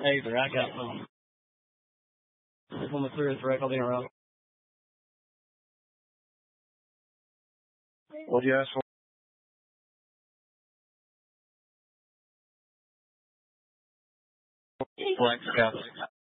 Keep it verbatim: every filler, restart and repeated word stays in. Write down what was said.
Taser. I got some. This one was serious wreck. I'll be around. What'd you ask for? Blank Scout.